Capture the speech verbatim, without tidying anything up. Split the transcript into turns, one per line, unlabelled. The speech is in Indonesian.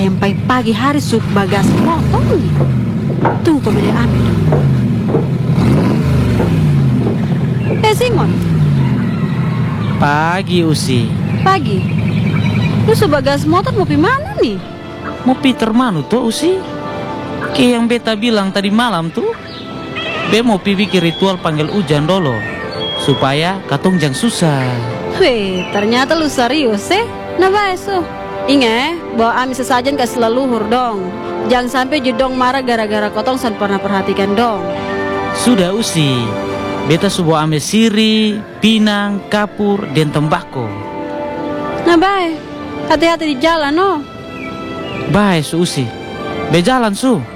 ayam pagi hari suk bagas motor nih. Tunggu kau beli ambil. Eh Simon.
Pagi Usi.
Pagi. Lu sebagas motor mau pi mana nih?
Mau Peter manu tuh Usi? Kayak yang beta bilang tadi malam tuh. Be mau pi bikin ritual panggil hujan dulu supaya katong jang susah.
Weh, ternyata lu serius eh? Nah baik so. Ingat, bawa ami sesajen kasih leluhur dong. Jangan sampai jedong marah gara-gara kotong san pernah perhatikan dong.
Sudah Usi. Beta subuh ame siri, pinang, kapur, dan tembakau.
Nah baik, hati-hati di jalan no.
Baik su Usi. Be jalan su.